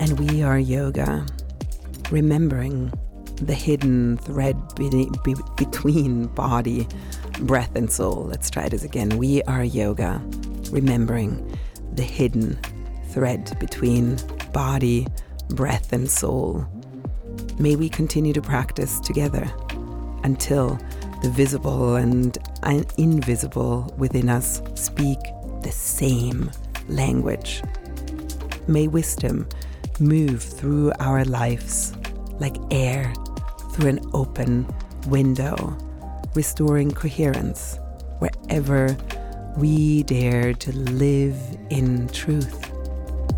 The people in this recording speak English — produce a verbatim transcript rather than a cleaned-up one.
And we are yoga, remembering the hidden thread be- be- between body, breath, and soul. Let's try this again. We are yoga, remembering the hidden thread between body, breath, and soul. May we continue to practice together until the visible and invisible within us speak the same language. May wisdom move through our lives like air through an open window, restoring coherence wherever we dare to live in truth.